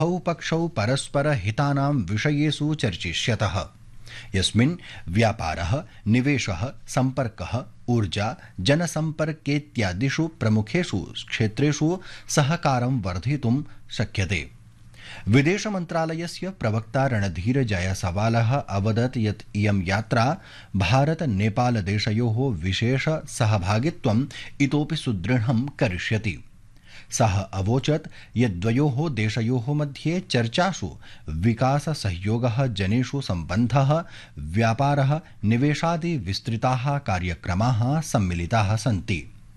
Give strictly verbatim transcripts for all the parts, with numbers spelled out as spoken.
उभौ पक्षौ परस्पर हितानां विषयेषु चर्चिष्यतः, यस्मिन् व्यापारः, निवेशः, सम्पर्कः, ऊर्जा, जनसम्पर्केत्यादिषु प्रमुखेषु क्षेत्रेषु सहकारं वर्धितुं शक्यते। विदेश मन्त्रालयस्य प्रवक्ता रणधीर जायसवालः अवदत् यत् इयं यात्रा भारत नेपाल देशयोः विशेष सहभागित्वम् इतोपि सुदृढं करिष्यति। सः अवोचत् यत् द्वयोः देशयोः मध्ये चर्चासु विकास सहयोगः, जनेषु सम्बन्धः, व्यापारः, निवेशादि विस्तृताः कार्यक्रमाः सम्मिलिताः सन्ति।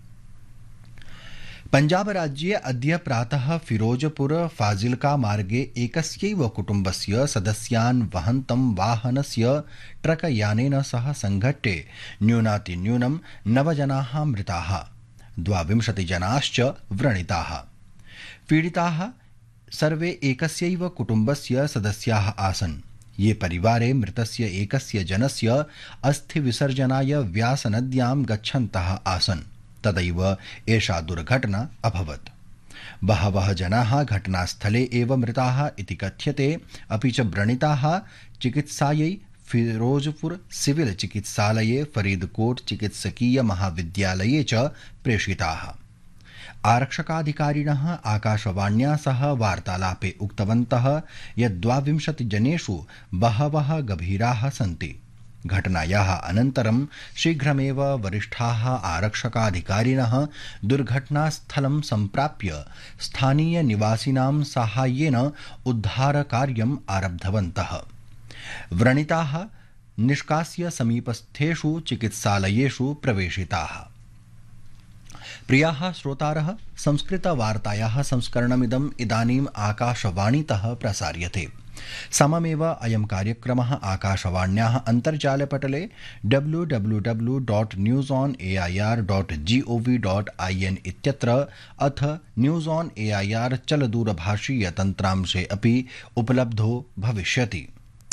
पंजाब राज्ये अद्य प्रातः फिरोजपुर फाजिल्का मार्गे एकस्यैव कुटुम्बस्य सदस्यान् वहन्तं वाहनस्य ट्रक यानेन सह संघट्टे न्यूनातिन्यूनं नव जनाः मृताः, द्वाविंशतिजनाश्च व्रणिताः। पीडिताः सर्वे एकस्यैव कुटुम्बस्य सदस्याः आसन्, ये परिवारे मृतस्य एकस्य जनस्य अस्थिविसर्जनाय व्यासनद्यां गच्छन्तः आसन्। तदैव एषा दुर्घटना अभवत्। बहवः जनाः घटनास्थले एव मृताः इति कथ्यते, अपि च व्रणिताः चिकित्सायै फिरोजपुर सिविल चिकित्सालये, फरीदकोट चिकित्सकीय महाविद्यालये च प्रेषिताः। आरक्षकाधिकारिणः आकाशवाण्या सह वार्तालापे उक्तवन्तः यत् द्वाविंशतिजनेषु बहवः गभीराः सन्ति। घटनायाः अनन्तरं शीघ्रमेव वरिष्ठाः आरक्षकाधिकारिणः दुर्घटनास्थलं सम्प्राप्य स्थानीयनिवासिनां साहाय्येन उद्धारकार्यम् आरब्धवन्तः। व्रणिताः निष्कास्य समीपस्थेषु चिकित्सालयेषु प्रवेशिताः। प्रियाः श्रोतारः, संस्कृतवार्तायाः संस्करणमिदम् इदानीम् आकाशवाणीतः प्रसार्यते। सममेव अयं कार्यक्रमः आकाशवाण्याः अन्तर्जालपटले W W W dot news on A I R dot G O V dot I N इत्यत्र अथ news on A I R चलदूरभाषीय तन्त्रांशे अपि उपलब्धो भविष्यति।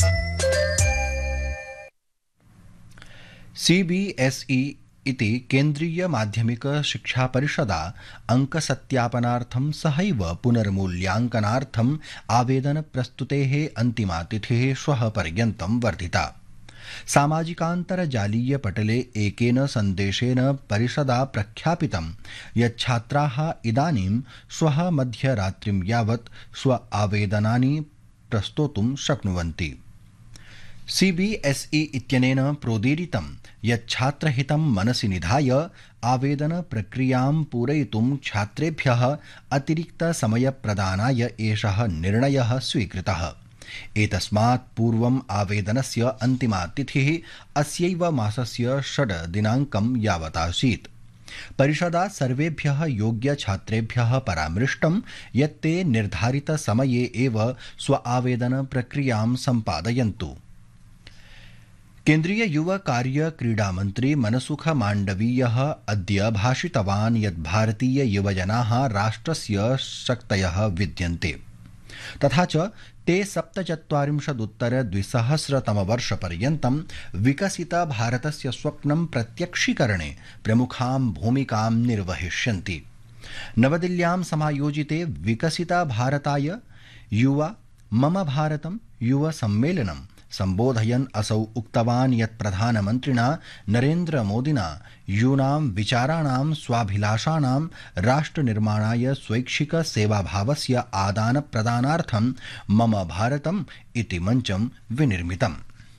सी बी एस ई इति केन्द्रीय माध्यमिक शिक्षा परिषदा अंकसत्यापनार्थं सहैव पुनर्मूल्यांकनार्थम् आवेदन प्रस्तुतेः अन्तिमा तिथिः श्वः पर्यन्तं वर्धिता। सामाजिकान्तर्जालीय पटले एकेन सन्देशेन परिषदा प्रख्यापितं यत् छात्राः इदानीं श्वः मध्यरात्रिं यावत् स्व आवेदनानि प्रस्तोतुं शक्नुवन्ति। सी बी एस ई इत्यनेन प्रोदीरितं यत् छात्रहितं मनसि निधाय आवेदन प्रक्रियां पूरयितुं छात्रेभ्यः अतिरिक्तसमयप्रदानाय एषः निर्णयः स्वीकृतः। एतस्मात् पूर्वम् आवेदनस्य अन्तिमा तिथिः अस्यैव मासस्य षड् दिनाङ्कं यावतासीत्। परिषदा सर्वेभ्यः योग्यछात्रेभ्यः परामृष्टं यत् ते निर्धारितसमये एव स्व आवेदन प्रक्रियां सम्पादयन्तु। केन्द्रीय युव कार्य क्रीडा मन्त्री मनसुख माण्डवीयः अद्य भाषितवान् यत् भारतीय युवजनाः राष्ट्रस्य शक्तयः विद्यन्ते, तथा च ते सप्तचत्वारिंशदुत्तर द्विसहस्रतमवर्षपर्यन्तं विकसित भारतस्य स्वप्नं प्रत्यक्षीकरणे प्रमुखां भूमिकां निर्वहिष्यन्ति। नवदिल्ल्यां समायोजिते विकसित भारताय युवा मम भारतं युव सम्मेलनं सम्बोधयन् असौ उक्तवान् यत् प्रधानमन्त्रिणा नरेन्द्र मोदिना यूनां विचाराणां स्वाभिलाषाणां राष्ट्रनिर्माणाय स्वैच्छिक सेवाभावस्य आदानप्रदानार्थं मम भारतम् इति मञ्चं विनिर्मितम्।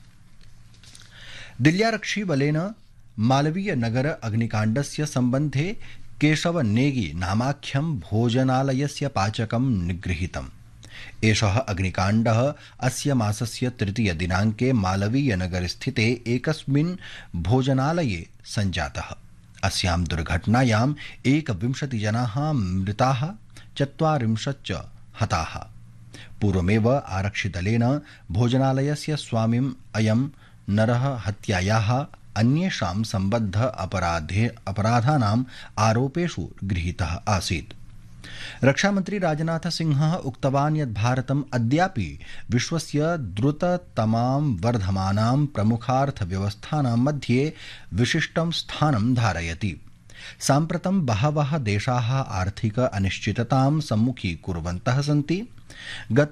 दिल्ल्यारक्षिबलेन मालवीय नगर अग्निकाण्डस्य सम्बन्धे केशव नेगी नामाख्यं भोजनालयस्य पाचकं निगृहीतम्। एषः अग्निकाण्डः अस्य मासस्य तृतीय दिनाङ्के मालवीयनगरस्थिते एकस्मिन् भोजनालये सञ्जातः। अस्यां दुर्घटनायाम् एकविंशतिजनाः मृताः, चत्वारिंशच्च हताः। पूर्वमेव आरक्षिदलेन भोजनालयस्य स्वामिम् अयं नरः हत्यायाः अन्येषां सम्बद्ध अपराधे अपराधानाम् आरोपेषु गृहीतः आसीत्। रक्षामन्त्री राजनाथ सिंहः उक्तवान् यत् भारतम् अद्यापि विश्वस्य द्रुततमां वर्धमानां प्रमुखार्थव्यवस्थानां मध्ये विशिष्टं स्थानं धारयति। साम्प्रतं बहवः देशाः आर्थिक अनिश्चिततां सम्मुखीकुर्वन्तः सन्ति। गत